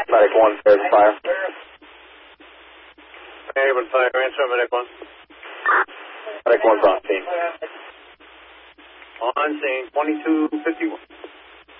Medic 1, there's a fire. Able to fire, answer Medic 1. Medic 1's on scene. On scene, 2251.